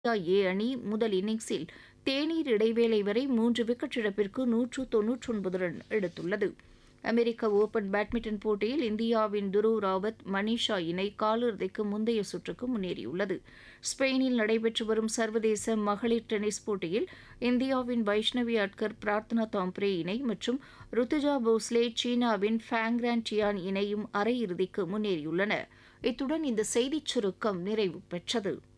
ஏ அணி முதல் இன்னிங்ஸில் தேநீர் இடைவேளை வரை 3 விக்கெட் இழப்பிற்கு 199 ரன் எடுத்துள்ளது. அமெரிக்க ஒபன் பேட்மிண்டன் போட்டியில் இந்தியாவின் துருவ் ராவத் மனிஷா இணை காலிறுதிக்கு முந்தைய சுற்றுக்கு முன்னேறியுள்ளது. ஸ்பெயினில் நடைபெற்று வரும் சர்வதேச மகளிர் டென்னிஸ் போட்டியில் இந்தியாவின் வைஷ்ணவி அட்கர் பிரார்த்தனா தாம்ப்ரே இணை மற்றும் ருத்துஜா போஸ்லே சீனாவின் ஃபேங்ரான் டியான் இணையும் அரையிறுதிக்கு முன்னேறியுள்ளன. இத்துடன் இந்த செய்திச் சுருக்கம் நிறைவு பெற்றது.